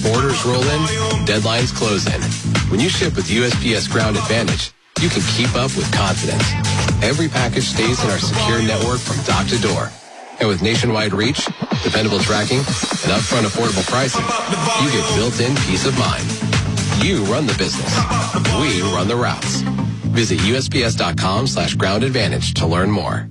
Orders roll in, deadlines close in. When you ship with USPS Ground Advantage, you can keep up with confidence. Every package stays in our secure network from dock to door. And with nationwide reach, dependable tracking, and upfront affordable pricing, you get built-in peace of mind. You run the business. We run the routes. Visit USPS.com/Ground Advantage to learn more.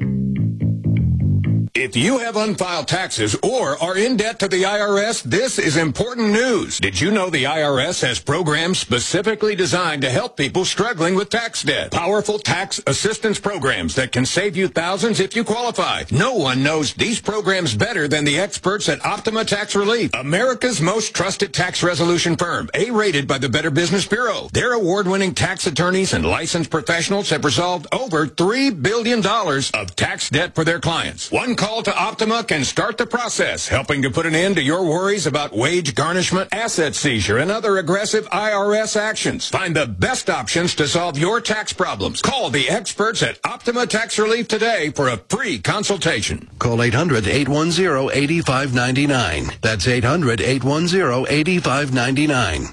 If you have unfiled taxes or are in debt to the IRS, this is important news. Did you know the IRS has programs specifically designed to help people struggling with tax debt? Powerful tax assistance programs that can save you thousands if you qualify. No one knows these programs better than the experts at Optima Tax Relief, America's most trusted tax resolution firm, A-rated by the Better Business Bureau. Their award-winning tax attorneys and licensed professionals have resolved over $3 billion of tax debt for their clients. One call to Optima can start the process, helping to put an end to your worries about wage garnishment, asset seizure, and other aggressive IRS actions. Find the best options to solve your tax problems. Call the experts at Optima Tax Relief today for a free consultation. Call 800-810-8599. That's 800-810-8599.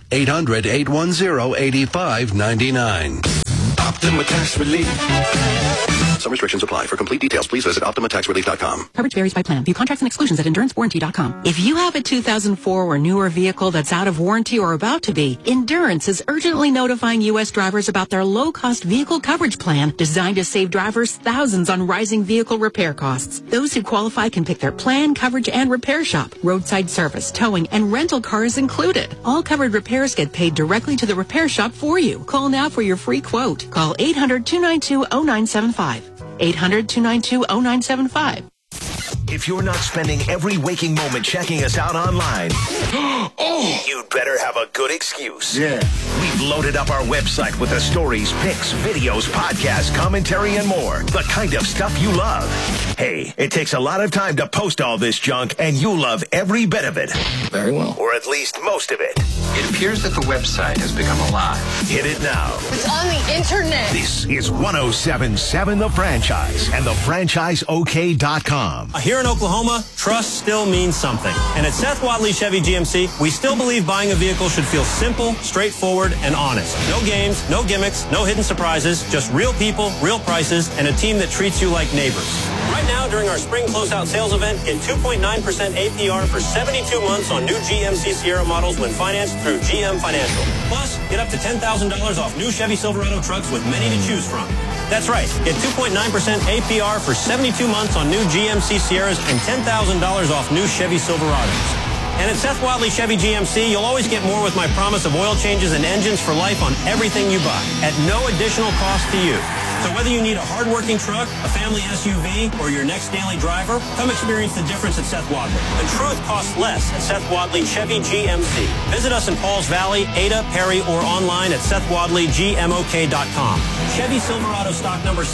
800-810-8599. Optima Tax Relief. Some restrictions apply. For complete details, please visit OptimaTaxRelief.com. Coverage varies by plan. View contracts and exclusions at EnduranceWarranty.com. If you have a 2004 or newer vehicle that's out of warranty or about to be, Endurance is urgently notifying U.S. drivers about their low-cost vehicle coverage plan designed to save drivers thousands on rising vehicle repair costs. Those who qualify can pick their plan, coverage, and repair shop. Roadside service, towing, and rental cars included. All covered repairs get paid directly to the repair shop for you. Call now for your free quote. Call 800-292-0975. 800-292-0975. If you're not spending every waking moment checking us out online, you'd better have a good excuse. Yeah. We've loaded up our website with the stories, pics, videos, podcasts, commentary, and more. The kind of stuff you love. Hey, it takes a lot of time to post all this junk, and you love every bit of it. Very well. Or at least most of it. It appears that the website has become alive. Hit it now. It's on the internet. This is 107.7 The Franchise and thefranchiseok.com. Here in Oklahoma, trust still means something. And at Seth Wadley Chevy GMC, we still believe buying a vehicle should feel simple, straightforward, and honest. No games, no gimmicks, no hidden surprises, just real people, real prices, and a team that treats you like neighbors. Right now, during our spring closeout sales event, get 2.9% APR for 72 months on new GMC Sierra models when financed through GM Financial. Plus, get up to $10,000 off new Chevy Silverado trucks with many to choose from. That's right. Get 2.9% APR for 72 months on new GMC Sierras and $10,000 off new Chevy Silverados. And at Seth Wadley Chevy GMC, you'll always get more with my promise of oil changes and engines for life on everything you buy at no additional cost to you. So whether you need a hard-working truck, a family SUV, or your next daily driver, come experience the difference at Seth Wadley. The truth costs less at Seth Wadley Chevy GMC. Visit us in Pauls Valley, Ada, Perry, or online at SethWadleyGMOK.com. Chevy Silverado stock number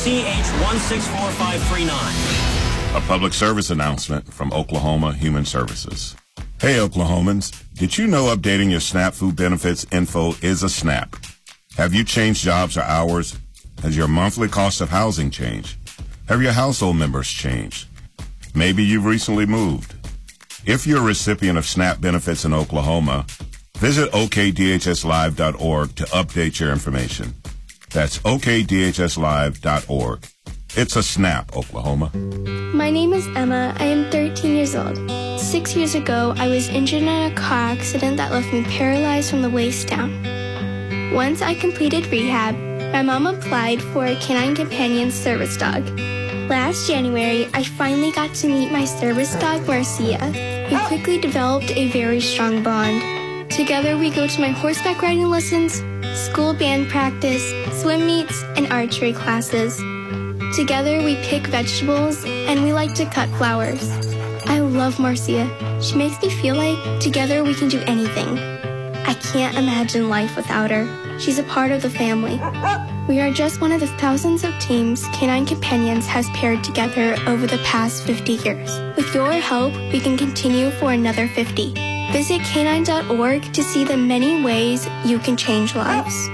CH164539. A public service announcement from Oklahoma Human Services. Hey, Oklahomans, did you know updating your SNAP food benefits info is a snap? Have you changed jobs or hours? Has your monthly cost of housing changed? Have your household members changed? Maybe you've recently moved. If you're a recipient of SNAP benefits in Oklahoma, visit okdhslive.org to update your information. That's okdhslive.org. It's a snap, Oklahoma. My name is Emma. I am 13 years old. 6 years ago, I was injured in a car accident that left me paralyzed from the waist down. Once I completed rehab, my mom applied for a Canine Companion service dog. Last January, I finally got to meet my service dog, Marcia. We quickly developed a very strong bond. Together, we go to my horseback riding lessons, school band practice, swim meets, and archery classes. Together, we pick vegetables, and we like to cut flowers. I love Marcia. She makes me feel like together we can do anything. I can't imagine life without her. She's a part of the family. We are just one of the thousands of teams Canine Companions has paired together over the past 50 years. With your help, we can continue for another 50. Visit canine.org to see the many ways you can change lives.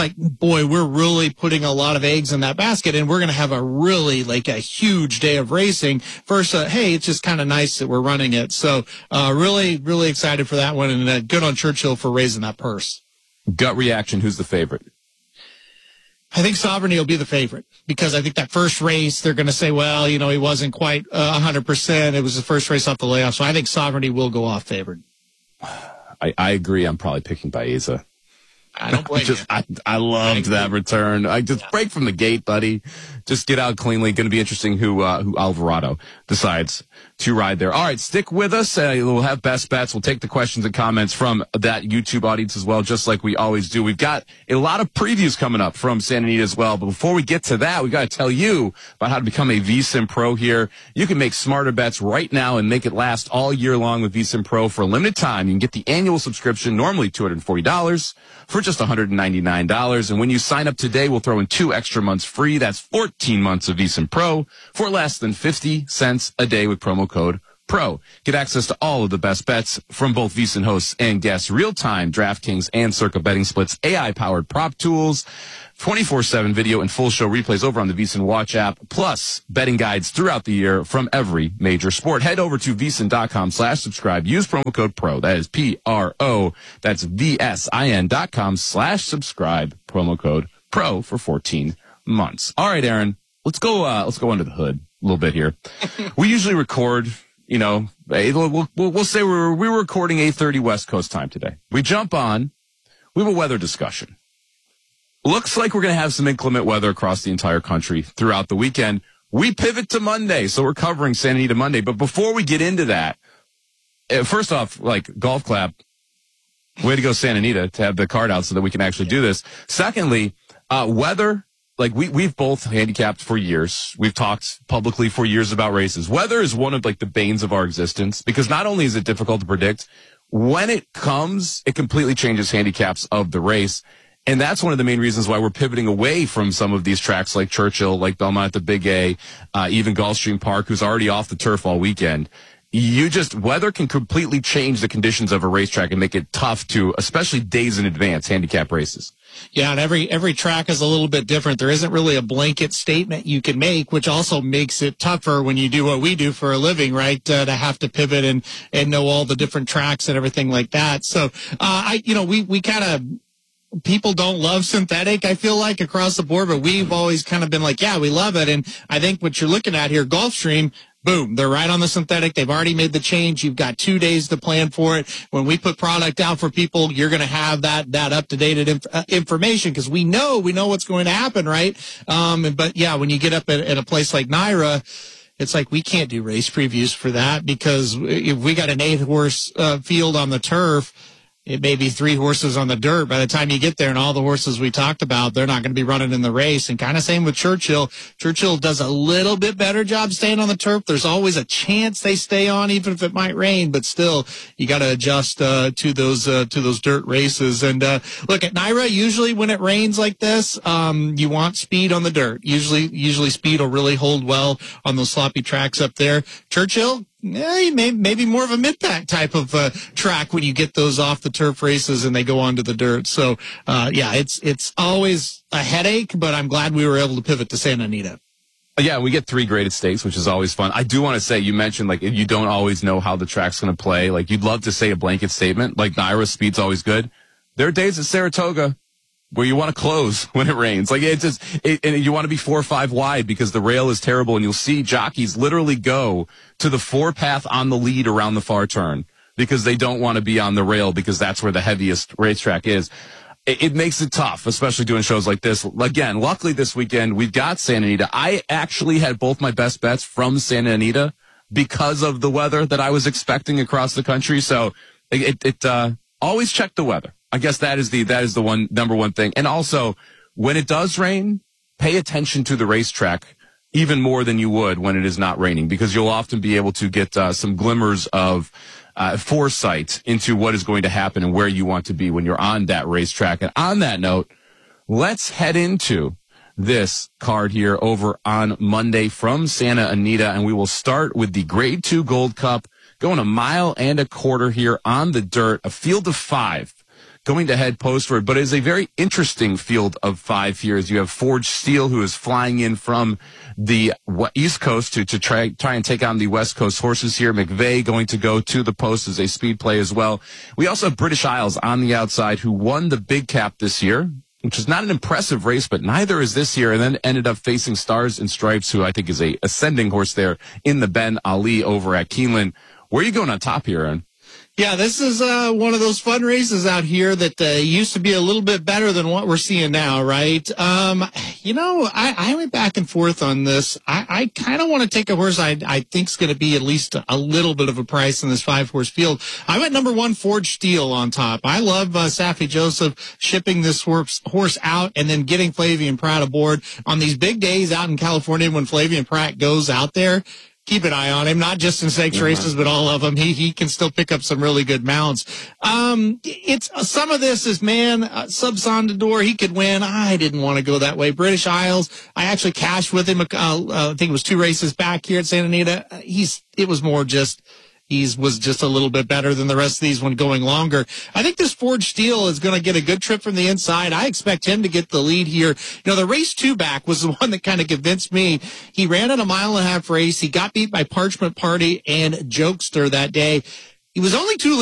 like, boy, we're really putting a lot of eggs in that basket, and we're going to have a really, like, a huge day of racing versus, hey, it's just kind of nice that we're running it. So really, really excited for that one, and good on Churchill for raising that purse. Gut reaction, who's the favorite? I think Sovereignty will be the favorite because I think that first race, they're going to say, well, you know, he wasn't quite 100%. It was the first race off the layoff. So I think Sovereignty will go off favored. I agree. I'm probably picking Baeza. I don't blame you. I loved that return. I just break from the gate, buddy. Just get out cleanly. Going to be interesting who Alvarado decides to ride there. All right, stick with us. We'll have best bets. We'll take the questions and comments from that YouTube audience as well, just like we always do. We've got a lot of previews coming up from Santa Anita as well. But before we get to that, we've got to tell you about how to become a VSiN Pro here. You can make smarter bets right now and make it last all year long with VSiN Pro for a limited time. You can get the annual subscription, normally $240, for just $199. And when you sign up today, we'll throw in 2 extra months free. That's 14 months of VSiN Pro for less than 50 cents a day with promo code PRO. Get access to all of the best bets from both VSiN hosts and guests, real-time DraftKings and Circa betting splits, AI-powered prop tools, 24/7 video and full show replays over on the VSiN Watch app, plus betting guides throughout the year from every major sport. Head over to VSiN.com/subscribe. Use promo code PRO. That is PRO. That's VSIN.com/subscribe. Promo code PRO for 14 months. All right, Aaron, let's go under the hood a little bit here. We usually record, you know, we'll say we're recording 8:30 West Coast time today. We jump on, we have a weather discussion. Looks like we're going to have some inclement weather across the entire country throughout the weekend. We pivot to Monday, so we're covering Santa Anita Monday. But before we get into that, first off, like, golf clap. Way to go, Santa Anita, to have the card out so that we can actually do this. Secondly, weather, like, we've both handicapped for years. We've talked publicly for years about races. Weather is one of, like, the banes of our existence because not only is it difficult to predict, when it comes, it completely changes handicaps of the race. And that's one of the main reasons why we're pivoting away from some of these tracks like Churchill, like Belmont at the Big A, even Gulfstream Park, who's already off the turf all weekend. Weather can completely change the conditions of a racetrack and make it tough to, especially days in advance, handicap races. Yeah, and every track is a little bit different. There isn't really a blanket statement you can make, which also makes it tougher when you do what we do for a living, right? To have to pivot and know all the different tracks and everything like that. So, we kind of, people don't love synthetic, I feel like, across the board, but we've always kind of been like, yeah, we love it. And I think what you're looking at here, Gulfstream, boom, they're right on the synthetic. They've already made the change. You've got 2 days to plan for it. When we put product out for people, you're going to have that up-to-date information because we know what's going to happen, right? But yeah, when you get up at a place like NYRA, it's like we can't do race previews for that because if we got an 8-horse field on the turf, it may be 3 horses on the dirt. By the time you get there and all the horses we talked about, they're not going to be running in the race. And kind of same with Churchill. Churchill does a little bit better job staying on the turf. There's always a chance they stay on, even if it might rain. But still, you got to adjust to those dirt races. And look, at NYRA, usually when it rains like this, you want speed on the dirt. Usually speed will really hold well on those sloppy tracks up there. Churchill, yeah, maybe more of a mid-pack type of track when you get those off the turf races and they go onto the dirt. So, it's always a headache, but I'm glad we were able to pivot to Santa Anita. Yeah, we get 3 graded stakes, which is always fun. I do want to say, you mentioned, like, you don't always know how the track's going to play. Like, you'd love to say a blanket statement, like NYRA speed's always good. There are days at Saratoga where you want to close when it rains. Like, and you want to be 4 or 5 wide because the rail is terrible, and you'll see jockeys literally go to the 4-path on the lead around the far turn because they don't want to be on the rail because that's where the heaviest racetrack is. It makes it tough, especially doing shows like this. Again, luckily this weekend, we've got Santa Anita. I actually had both my best bets from Santa Anita because of the weather that I was expecting across the country. So always check the weather. I guess that is the number one thing. And also, when it does rain, pay attention to the racetrack even more than you would when it is not raining, because you'll often be able to get some glimmers of foresight into what is going to happen and where you want to be when you're on that racetrack. And on that note, let's head into this card here over on Monday from Santa Anita, and we will start with the Grade 2 Gold Cup, going 1.25 miles here on the dirt, a field of 5. going to head postward. But it's a very interesting field of 5 here. You have Forged Steel, who is flying in from the East Coast to try and take on the West Coast horses here. McVeigh going to go to the post as a speed play as well. We also have British Isles on the outside, who won the Big Cap this year, which is not an impressive race, but neither is this year, and then ended up facing Stars and Stripes, who I think is a ascending horse there in the Ben Ali over at Keeneland. Where are you going on top here, Aaron? Yeah, this is one of those fun races out here that used to be a little bit better than what we're seeing now, right? I went back and forth on this. I kind of want to take a horse I think is going to be at least a little bit of a price in this 5-horse field. I went number 1, Forged Steel on top. I love Saffie Joseph shipping this horse out and then getting Flavien Prat aboard on these big days out in California when Flavien Prat goes out there. Keep an eye on him, not just in stakes races, but all of them. He can still pick up some really good mounts. It's some of this is, Subsondador, he could win. I didn't want to go that way. British Isles, I actually cashed with him. I think it was 2 races back here at Santa Anita. He was just a little bit better than the rest of these when going longer. I think this Forged Steel is going to get a good trip from the inside. I expect him to get the lead here. The race 2 back was the one that kind of convinced me. He ran at a 1.5 mile race. He got beat by Parchment Party and Jokester that day. He was only 2